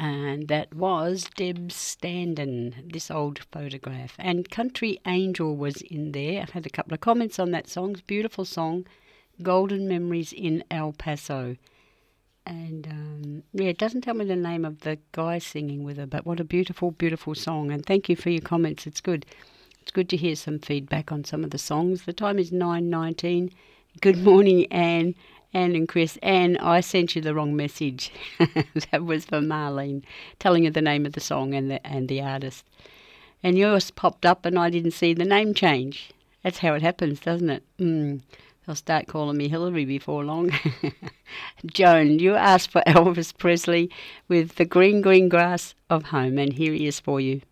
And that was Deb Standen, This Old Photograph. And Country Angel was in there. I've had a couple of comments on that song. It's a beautiful song, Golden Memories in El Paso. And, it doesn't tell me the name of the guy singing with her, but what a beautiful, beautiful song. And thank you for your comments. It's good. It's good to hear some feedback on some of the songs. The time is 9:19. Good morning, Anne and Chris. Anne, I sent you the wrong message. That was for Marlene, telling you the name of the song and the artist. And yours popped up and I didn't see the name change. That's how it happens, doesn't it? They'll start calling me Hillary before long. Joan, you asked for Elvis Presley with The Green, Green Grass of Home, and here he is for you.